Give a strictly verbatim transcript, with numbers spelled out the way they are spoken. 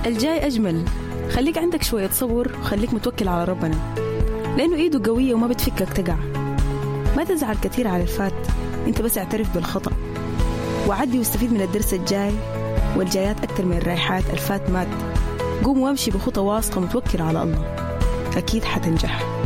الجاي أجمل. خليك عندك شوية صبر وخليك متوكل على ربنا، لأنه إيده قوية وما بتفكك تقع. ما تزعل كثير على الفات، انت بس اعترف بالخطأ وعدي واستفيد من الدرس الجاي، والجايات أكتر من الرايحات. الفات مات. قوم وامشي بخطى واثقة متوكل على الله، أكيد حتنجح.